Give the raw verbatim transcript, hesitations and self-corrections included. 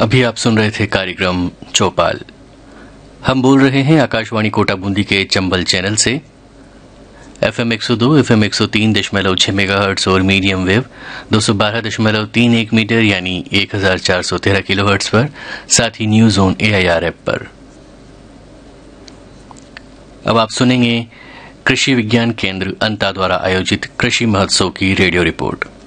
अभी आप सुन रहे थे कार्यक्रम चौपाल। हम बोल रहे हैं आकाशवाणी कोटा बूंदी के चंबल चैनल से। एफएम एक सौ दो, एफएम एक सौ तीन दशमलव छह मेगाहर्ट्ज और मीडियम वेव दो सौ बारह दशमलव तीन एक मीटर यानी एक हजार चार सौ तेरह किलोहर्ट्ज पर, साथ ही न्यूज ऑन एआईआर ऐप पर। अब आप सुनेंगे कृषि विज्ञान केंद्र अंता द्वारा आयोजित कृषि महोत्सव की रेडियो रिपोर्ट।